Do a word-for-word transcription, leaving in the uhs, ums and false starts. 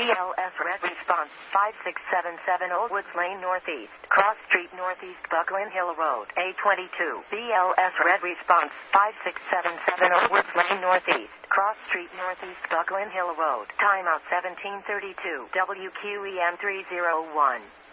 L S Red Response five six seven seven Old Woods Lane Northeast, Cross Street Northeast, Buckland Hill Road, A twenty-two. B L S Red Response five six seven seven Old Woods Lane Northeast, Cross Street Northeast, Buckland Hill Road. Timeout seventeen thirty-two. W Q E M three oh one.